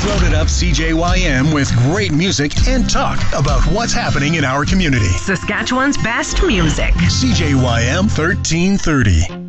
Loaded Up CJYM with great music and talk about what's happening in our community. Saskatchewan's best music. CJYM 1330.